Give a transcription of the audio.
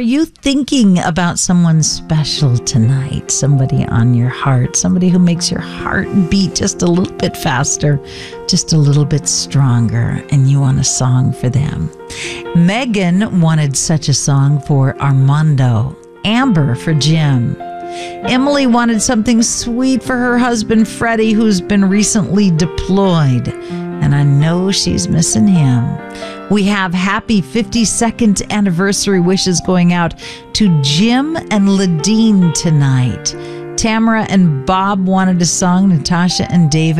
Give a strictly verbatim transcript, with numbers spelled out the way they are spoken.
you thinking about someone special tonight? Somebody on your heart, somebody who makes your heart beat just a little bit faster, just a little bit stronger, and you want a song for them. Megan wanted such a song for Armando. Amber for Jim. Emily wanted something sweet for her husband, Freddie, who's been recently deployed. And I know she's missing him. We have happy fifty-second anniversary wishes going out to Jim and Ladine tonight. Tamara and Bob wanted a song, Natasha and David.